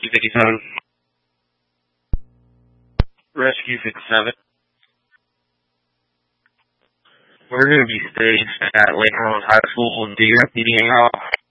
Rescue 57. Rescue 57. We're going to be staged at Lake Rose High School. Do you have any hangout?